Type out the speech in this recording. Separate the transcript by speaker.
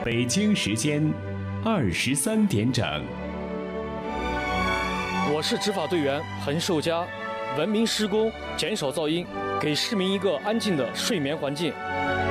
Speaker 1: 北京时间23点整。
Speaker 2: 我是执法队员彭寿佳，文明施工，减少噪音，给市民一个安静的睡眠环境。